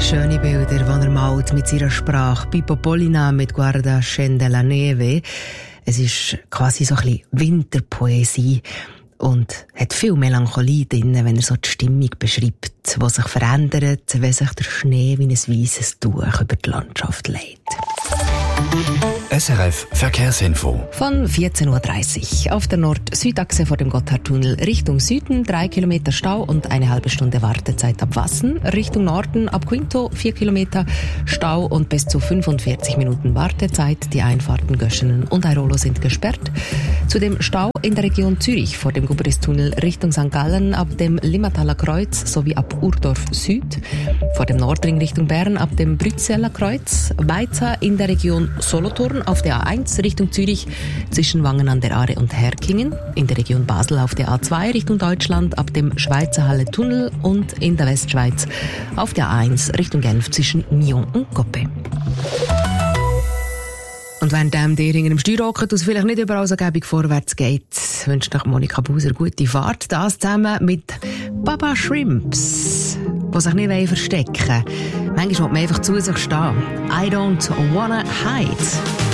schöne Bilder, die er malt mit seiner Sprache. Pippo Pollina mit Guarda scende la neve. Es ist quasi so ein bisschen Winterpoesie und hat viel Melancholie drin, wenn er so die Stimmung beschreibt, die sich verändert, wenn sich der Schnee wie ein weißes Tuch über die Landschaft legt. SRF Verkehrsinfo. Von 14.30 Uhr auf der Nord-Süd-Achse vor dem Gotthardtunnel Richtung Süden 3 Kilometer Stau und eine halbe Stunde Wartezeit ab Wassen. Richtung Norden ab Quinto 4 Kilometer Stau und bis zu 45 Minuten Wartezeit. Die Einfahrten Göschenen und Airolo sind gesperrt. Zudem Stau in der Region Zürich vor dem Gubristunnel Richtung St. Gallen ab dem Limmataler Kreuz sowie ab Urdorf Süd. Vor dem Nordring Richtung Bern ab dem Brüsseler Kreuz. Weiter in der Region Solothurn auf der A1 Richtung Zürich zwischen Wangen an der Aare und Herkingen, in der Region Basel auf der A2 Richtung Deutschland ab dem Schweizer Halle Tunnel und in der Westschweiz auf der A1 Richtung Genf zwischen Nyon und Coppe. Und wenn dir in einem Steuerrocket aus vielleicht nicht überall so gäbig vorwärts geht, wünscht euch Monika Buser gute Fahrt. Das zusammen mit Baba Shrimps, die sich nicht verstecken wollen. Manchmal muss man einfach zu sich stehen. I don't wanna hide.